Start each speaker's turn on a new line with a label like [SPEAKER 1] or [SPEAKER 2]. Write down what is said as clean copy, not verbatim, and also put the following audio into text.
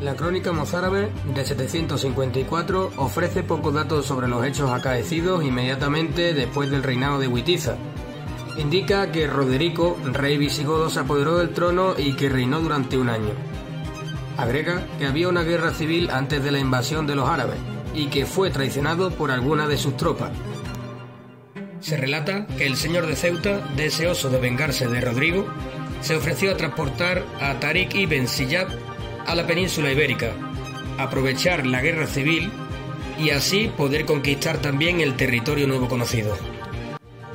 [SPEAKER 1] La crónica mozárabe de 754 ofrece pocos datos sobre los hechos acaecidos inmediatamente después del reinado de Witiza. Indica que Roderico, rey visigodo, se apoderó del trono y que reinó durante un año. Agrega que había una guerra civil antes de la invasión de los árabes y que fue traicionado por alguna de sus tropas. Se relata que el señor de Ceuta, deseoso de vengarse de Rodrigo, se ofreció a transportar a Tariq ibn Ziyad a la península ibérica, aprovechar la guerra civil y así poder conquistar también el territorio nuevo conocido.